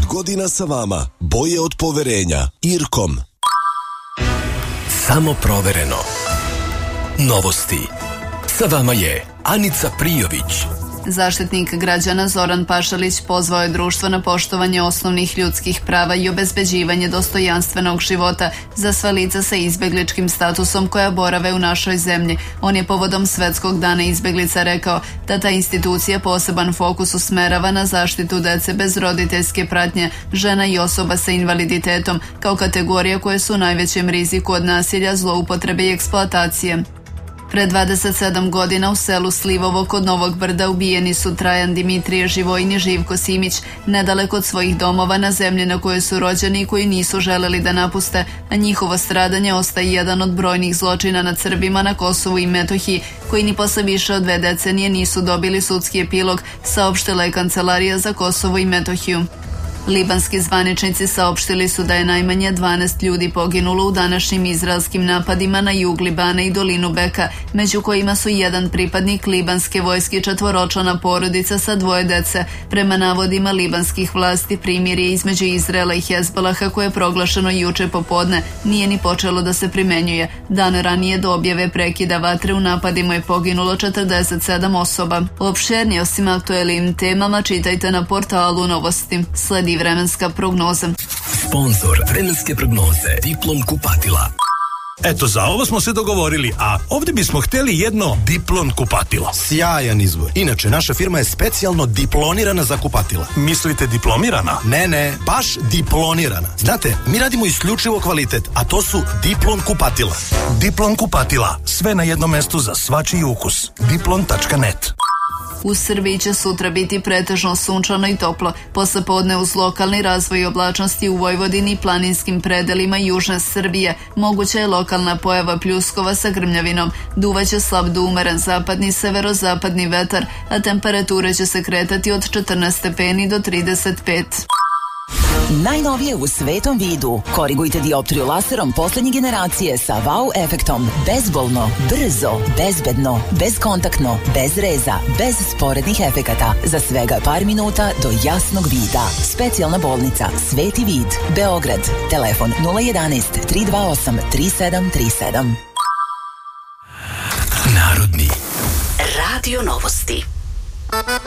godina sa vama. Boje od poverenja. Irkom. Samo provereno. Novosti. Sa vama je Anica Prijović. Zaštitnik građana Zoran Pašalić pozvao je društvo na poštovanje osnovnih ljudskih prava i obezbeđivanje dostojanstvenog života za sva lica sa izbegličkim statusom koja borave u našoj zemlji. On je povodom Svetskog dana izbeglica rekao da ta institucija poseban fokus usmerava na zaštitu dece bez roditeljske pratnje, žena i osoba sa invaliditetom kao kategorije koje su u najvećem riziku od nasilja, zloupotrebe i eksploatacije. Pre 27 godina u selu Slivovo kod Novog Brda ubijeni su Trajan Dimitrije Živojin i Živko Simić, nedaleko od svojih domova na zemlji na kojoj su rođeni i koji nisu želeli da napuste, a njihovo stradanje ostaje jedan od brojnih zločina nad Srbima na Kosovu i Metohiji, koji ni posle više od 2 decenije nisu dobili sudski epilog, saopštila je Kancelarija za Kosovo i Metohiju. Libanski zvaničnici saopštili su da je najmanje 12 ljudi poginulo u današnjim izraelskim napadima na jug Libana i dolinu Beka, među kojima su jedan pripadnik libanske vojske i 4-člana porodica sa 2 dece. Prema navodima libanskih vlasti, primirje između Izraela i Hezbolaha, koje je proglašeno juče popodne, nije ni počelo da se primenjuje. Dan ranije do objave prekida vatre u napadima je poginulo 47 osoba. Opširnije osim aktuelnim temama čitajte na portalu Novosti. Sledi vremenska prognoza. Sponzor vremenske prognoze Diplom kupatila. Eto, za ovo smo se dogovorili, a ovdje bismo htjeli jedno Diplon kupatilo. Sjajan izbor. Inače, naša firma je specijalno diplonirana za kupatila. Mislite diplomirana? Ne, baš diplonirana. Znate, mi radimo isključivo kvalitet, a to su Diplon kupatila. Diplon kupatila. Sve na jednom mestu za svačiji ukus. Diplon.net. U Srbiji će sutra biti pretežno sunčano i toplo. Posle podne uz lokalni razvoj oblačnosti u Vojvodini i planinskim predelima južne Srbije moguća je lokalna pojava pljuskova sa grmljavinom. Duvaće slab do umeren zapadni severozapadni vetar, a temperature će se kretati od 14 stepeni do 35. Najnovije u svetom vidu. Korigujte dioptriju laserom poslednje generacije sa wow efektom. Bezbolno, brzo, bezbedno, bezkontaktno, bez reza, bez sporednih efekata. Za svega par minuta do jasnog vida. Specijalna bolnica Sveti vid, Beograd. Telefon 011 328 3737. Narodni Radio Novosti.